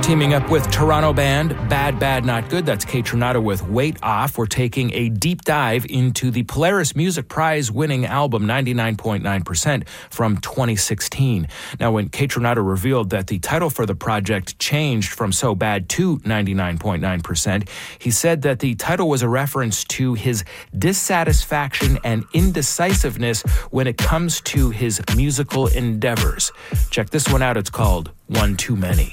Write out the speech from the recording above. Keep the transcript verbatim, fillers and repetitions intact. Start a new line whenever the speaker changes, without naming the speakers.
Teaming up with Toronto band Bad Bad Not Good, that's Kaytranada with Weight Off. We're taking a deep dive into the Polaris Music Prize winning album ninety-nine point nine percent from twenty sixteen. Now, when Kaytranada revealed that the title for the project changed from So Bad to ninety-nine point nine percent, he said that the title was a reference to his dissatisfaction and indecisiveness when it comes to his musical endeavors. Check this one out. It's called One Too Many.